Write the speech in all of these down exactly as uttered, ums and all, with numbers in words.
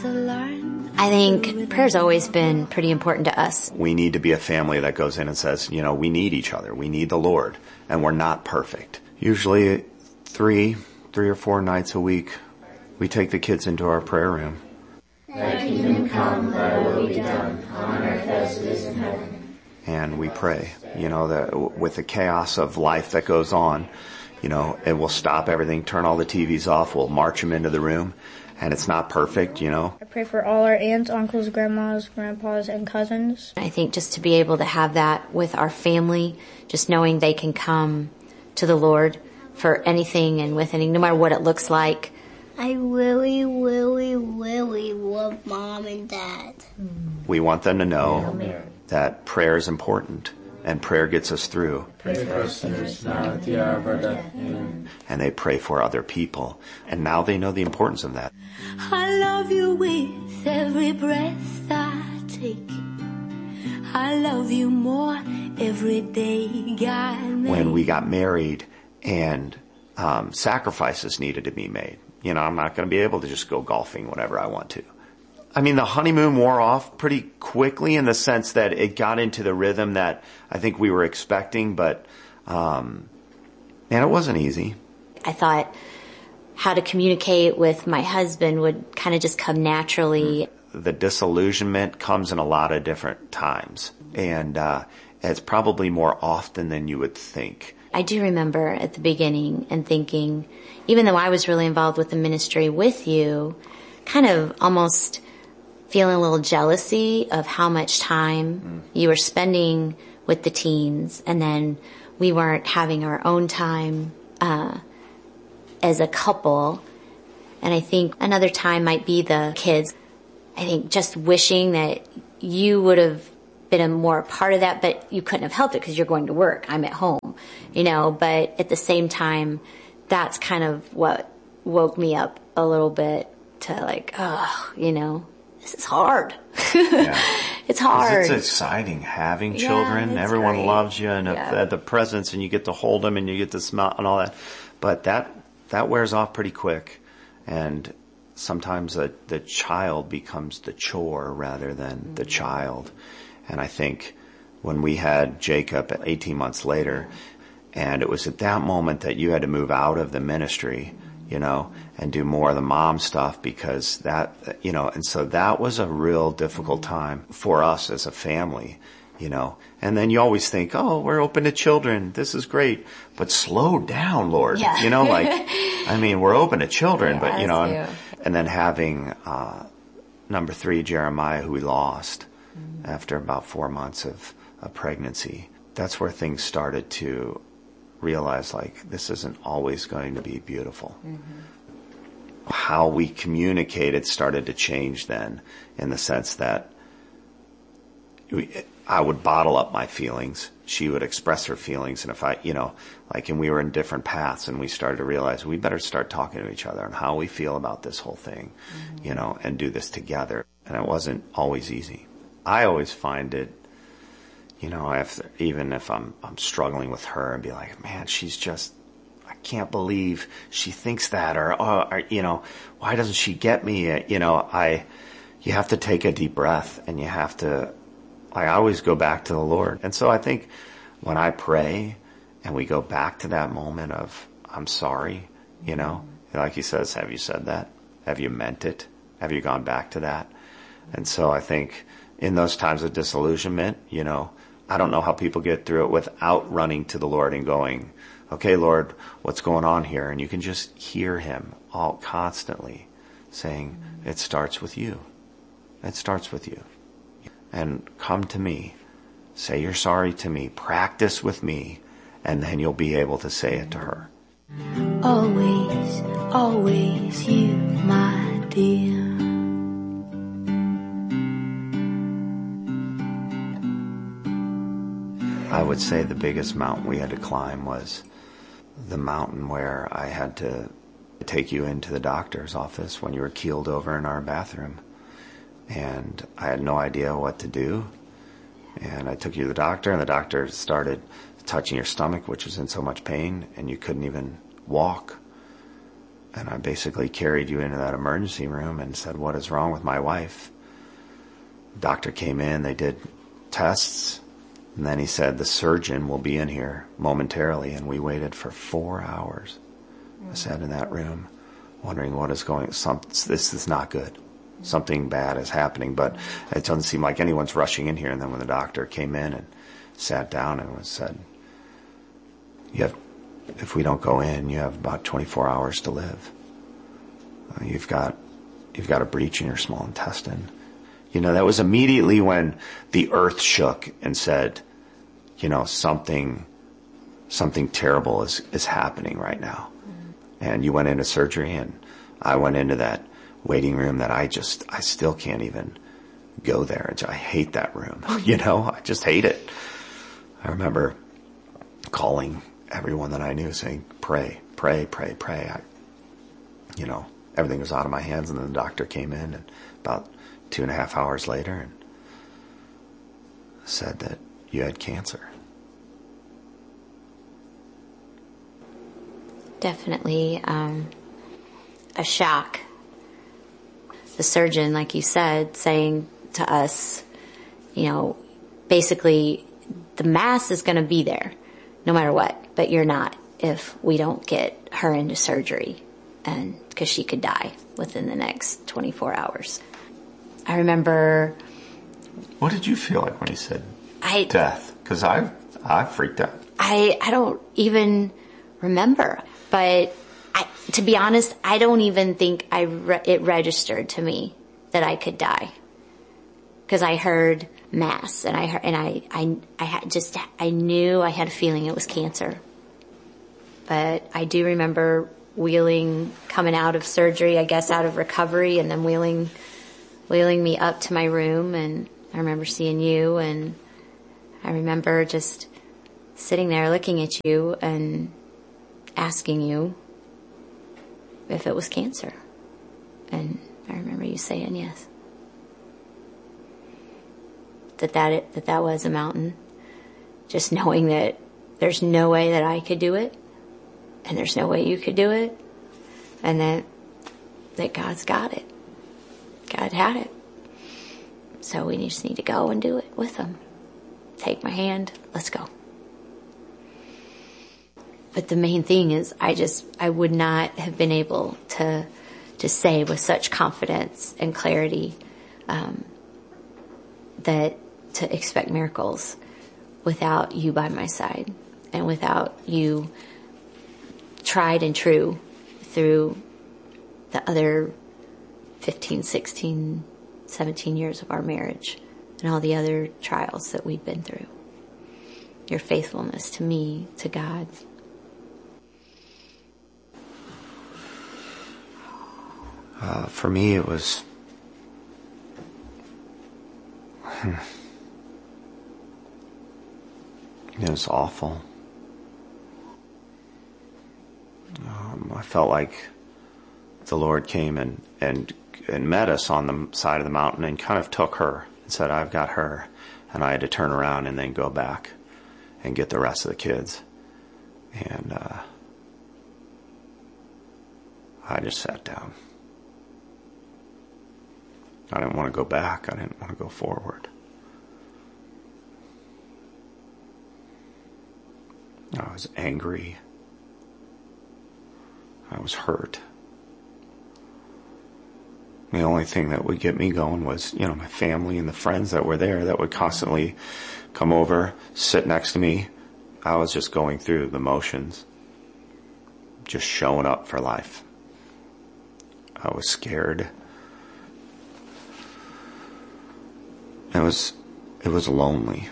I think prayer's always been pretty important to us. We need to be a family that goes in and says, you know, we need each other. We need the Lord. And we're not perfect. Usually three, three or four nights a week, we take the kids into our prayer room. Thy kingdom come, thy will be done, on earth as it is in heaven. And we pray, you know, the, with the chaos of life that goes on, you know, and we'll stop everything, turn all the T Vs off, we'll march them into the room. And it's not perfect, you know. I pray for all our aunts, uncles, grandmas, grandpas, and cousins. I think just to be able to have that with our family, just knowing they can come to the Lord for anything and with anything, no matter what it looks like. I really, really, really love Mom and Dad. We want them to know that prayer is important and prayer gets us through. Pray for us sinners now at the hour of our death. Amen. And they pray for other people. And now they know the importance of that. I love you with every breath I take. I love you more every day, God. When we got married and um, sacrifices needed to be made. You know, I'm not going to be able to just go golfing whenever I want to. I mean, the honeymoon wore off pretty quickly in the sense that it got into the rhythm that I think we were expecting, but, um, man, it wasn't easy. I thought how to communicate with my husband would kind of just come naturally. The disillusionment comes in a lot of different times, and uh, it's probably more often than you would think. I do remember at the beginning and thinking, even though I was really involved with the ministry with you, kind of almost feeling a little jealousy of how much time mm. you were spending with the teens, and then we weren't having our own time uh as a couple. And I think another time might be the kids. I think just wishing that you would have been a more part of that, but you couldn't have helped it because you're going to work. I'm at home, you know, but at the same time, that's kind of what woke me up a little bit to like, oh, you know, this is hard. Yeah. It's hard. It's exciting having children. Yeah, everyone great. loves you and yeah. the presence, and you get to hold them and you get to smell and all that. But that, that wears off pretty quick. And sometimes the, the child becomes the chore rather than mm-hmm. the child. And I think when we had Jacob eighteen months later, and it was at that moment that you had to move out of the ministry, you know, and do more of the mom stuff because that, you know, and so that was a real difficult time for us as a family, you know. And then you always think, oh, we're open to children. This is great. But slow down, Lord. Yeah. You know, like, I mean, we're open to children, yeah, but, you know, and, too. and then having uh number three, Jeremiah, who we lost mm-hmm. after about four months of, of pregnancy. That's where things started to realize, like, this isn't always going to be beautiful. Mm-hmm. How we communicated started to change then, in the sense that we, I would bottle up my feelings. She would express her feelings. And if I, you know, like, and we were in different paths, and we started to realize we better start talking to each other on how we feel about this whole thing, mm-hmm. you know, and do this together. And it wasn't always easy. I always find it, you know, if, even if I'm, I'm struggling with her and be like, man, she's just, I can't believe she thinks that, or, oh, or, you know, why doesn't she get me? You know, I, you have to take a deep breath, and you have to, I always go back to the Lord. And so I think when I pray and we go back to that moment of, I'm sorry, you know, like he says, have you said that? Have you meant it? Have you gone back to that? And so I think in those times of disillusionment, you know, I don't know how people get through it without running to the Lord and going, okay, Lord, what's going on here? And you can just hear him all constantly saying, it starts with you. It starts with you. And come to me. Say you're sorry to me. Practice with me. And then you'll be able to say it to her. Always, always you, my dear. I would say the biggest mountain we had to climb was the mountain where I had to take you into the doctor's office when you were keeled over in our bathroom. And I had no idea what to do. And I took you to the doctor, and the doctor started touching your stomach, which was in so much pain, and you couldn't even walk. And I basically carried you into that emergency room and said, what is wrong with my wife? The doctor came in, they did tests, and then he said, the surgeon will be in here momentarily. And we waited for four hours. I sat in that room wondering what is going, some, this is not good. Something bad is happening, but it doesn't seem like anyone's rushing in here. And then when the doctor came in and sat down and was said, you have, if we don't go in, you have about twenty-four hours to live. Uh, you've got, you've got a breach in your small intestine. You know, that was immediately when the earth shook and said, you know, something, something terrible is, is happening right now. Mm-hmm. And you went into surgery, and I went into that waiting room that I just, I still can't even go there. I hate that room. You know, I just hate it. I remember calling everyone that I knew saying, pray, pray, pray, pray. I, you know, everything was out of my hands, and then the doctor came in and about two and a half hours later and said that you had cancer. Definitely um, a shock. The surgeon, like you said, saying to us, you know, basically the mass is going to be there no matter what, but you're not if we don't get her into surgery, and because she could die within the next twenty-four hours. I remember. What did you feel like when he said I, death? Because I I freaked out. I I don't even remember, but I, to be honest, I don't even think I re- it registered to me that I could die, because I heard mass, and I heard, and I I I had just I knew I had a feeling it was cancer. But I do remember wheeling, coming out of surgery, I guess out of recovery, and then wheeling, wheeling me up to my room, and I remember seeing you, and I remember just sitting there looking at you and asking you if it was cancer. And I remember you saying yes. That that, it, that that was a mountain. Just knowing that there's no way that I could do it, and there's no way you could do it, and that, that God's got it. God had it. So we just need to go and do it with him. Take my hand, let's go. But the main thing is, I just, I would not have been able to, to say with such confidence and clarity, um, that to expect miracles without you by my side, and without you tried and true through the other fifteen, sixteen, seventeen years of our marriage and all the other trials that we've been through. Your faithfulness to me, to God. Uh, for me, it was, it was awful. Um, I felt like the Lord came and, and, and met us on the side of the mountain and kind of took her and said, I've got her. And I had to turn around and then go back and get the rest of the kids. And, uh, I just sat down. I didn't want to go back. I didn't want to go forward. I was angry. I was hurt. The only thing that would get me going was, you know, my family and the friends that were there that would constantly come over, sit next to me. I was just going through the motions, just showing up for life. I was scared. It was, it was lonely.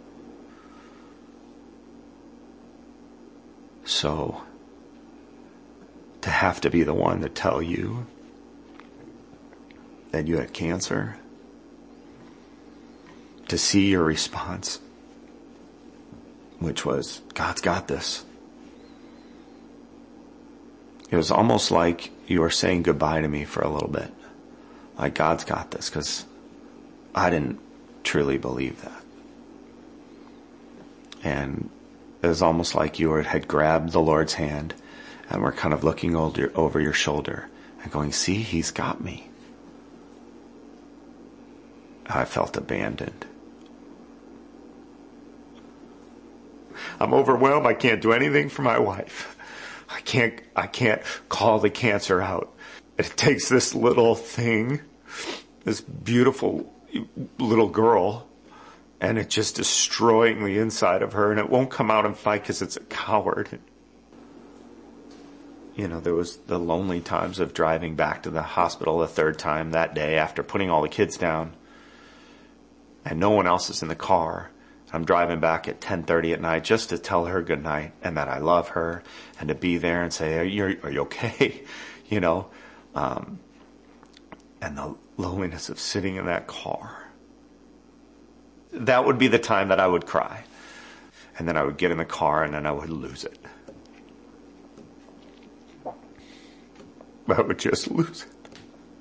So, to have to be the one to tell you that you had cancer, to see your response, which was, God's got this. It was almost like you were saying goodbye to me for a little bit. Like, God's got this, because I didn't truly believe that. And it was almost like you had grabbed the Lord's hand and we're kind of looking over, over your shoulder and going, see, he's got me. I felt abandoned. I'm overwhelmed. I can't do anything for my wife. I can't, I can't call the cancer out. It takes this little thing, this beautiful little girl, and it's just destroying the inside of her, and it won't come out and fight because it's a coward. You know, there was the lonely times of driving back to the hospital a third time that day after putting all the kids down, and no one else is in the car. I'm driving back at ten thirty at night just to tell her good night and that I love her, and to be there and say, are you, are you okay? You know, um, and the loneliness of sitting in that car. That would be the time that I would cry. And then I would get in the car and then I would lose it. I would just lose it.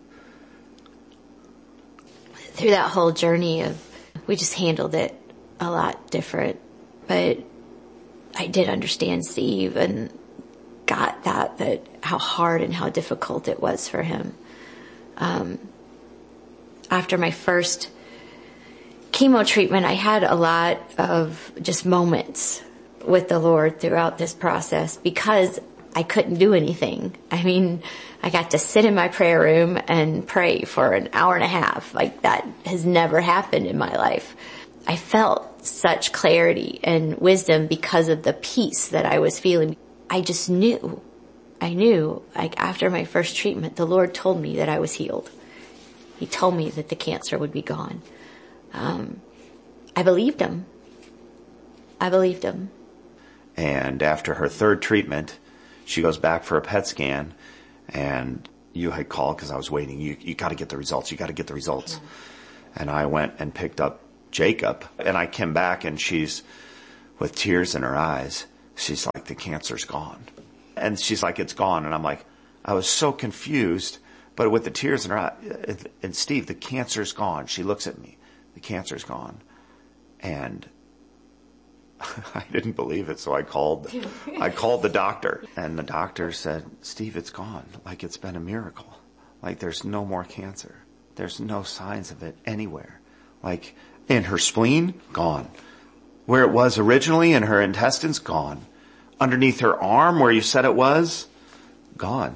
Through that whole journey of, we just handled it a lot different, but I did understand Steve and got that, that how hard and how difficult it was for him. Um, after my first chemo treatment, I had a lot of just moments with the Lord throughout this process because I couldn't do anything. I mean, I got to sit in my prayer room and pray for an hour and a half. Like, that has never happened in my life. I felt such clarity and wisdom because of the peace that I was feeling. I just knew, I knew, like, after my first treatment, the Lord told me that I was healed. He told me that the cancer would be gone. Um, I believed him. I believed him. And after her third treatment, she goes back for a P E T scan, and you had called because I was waiting. You, you got to get the results. You got to get the results. Yeah. And I went and picked up Jacob, and I came back, and she's with tears in her eyes. She's like, the cancer's gone. And she's like, it's gone. And I'm like, I was so confused, but with the tears in her eyes, and Steve, the cancer's gone. She looks at me. The cancer's gone. And I didn't believe it, so I called, I called the doctor, and the doctor said, Steve, it's gone. Like, it's been a miracle. Like, there's no more cancer. There's no signs of it anywhere. Like, in her spleen, gone. Where it was originally in her intestines, gone. Underneath her arm, where you said it was, gone.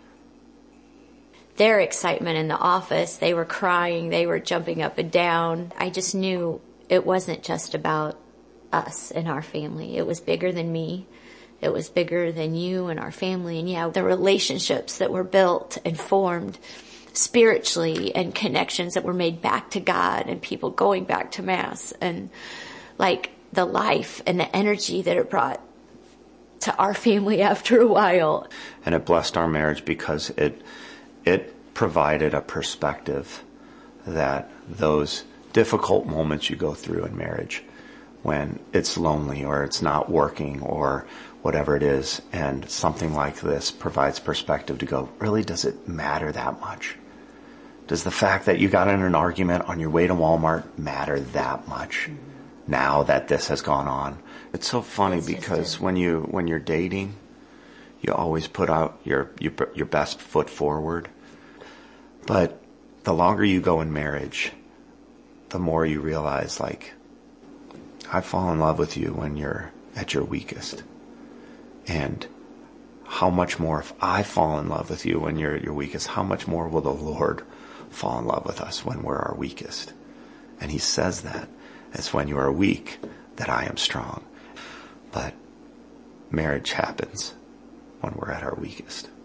Their excitement in the office, they were crying, they were jumping up and down. I just knew it wasn't just about us and our family. It was bigger than me. It was bigger than you and our family. And yeah, the relationships that were built and formed spiritually, and connections that were made back to God, and people going back to Mass, and like the life and the energy that it brought to our family after a while. And it blessed our marriage because it it provided a perspective that those difficult moments you go through in marriage, when it's lonely or it's not working or whatever it is, and something like this provides perspective to go, really, does it matter that much? Does the fact that you got in an argument on your way to Walmart matter that much now that this has gone on? It's so funny it's because when you when you're dating, you always put out your, your your best foot forward. But the longer you go in marriage, the more you realize, like, I fall in love with you when you're at your weakest. And how much more, if I fall in love with you when you're at your weakest, how much more will the Lord fall in love with us when we're our weakest? And he says that it's when you are weak that I am strong. But marriage happens when we're at our weakest.